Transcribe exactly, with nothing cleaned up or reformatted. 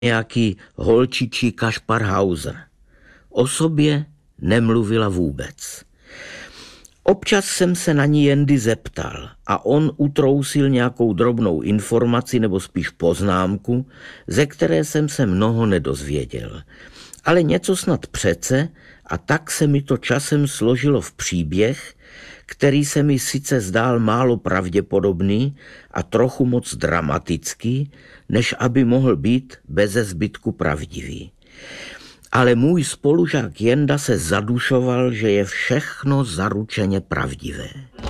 nějaký holčičí Kašparhauser. O sobě nemluvila vůbec. Občas jsem se na ní Jendy zeptal a on utrousil nějakou drobnou informaci nebo spíš poznámku, ze které jsem se mnoho nedozvěděl. Ale něco snad přece a tak se mi to časem složilo v příběh, který se mi sice zdál málo pravděpodobný a trochu moc dramatický, než aby mohl být beze zbytku pravdivý. Ale můj spolužák Jenda se zadušoval, že je všechno zaručeně pravdivé.